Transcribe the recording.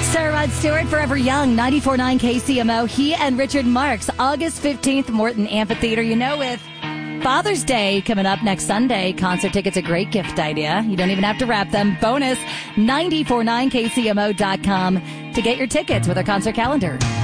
Sarah Rod Stewart, Forever Young, 94.9 KCMO. He and Richard Marx, August 15th, Morton Amphitheater. With Father's Day coming up next Sunday, concert tickets a great gift idea. You don't even have to wrap them. Bonus, 94.9KCMO.com to get your tickets with our concert calendar.